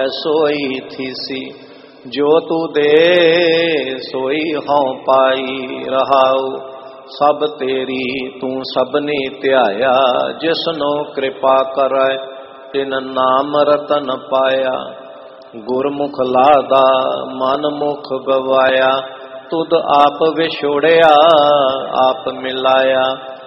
सोई थीसी। जो तू दे सोई हऊँ पाई रहाऊ। सब तेरी तू सबनी ध्याया। जिसनो कृपा करै तिन नाम रतन पाया। गुरमुख लादा मन मुख गवाया। तुद आप विछोड़िया आप मिलाया।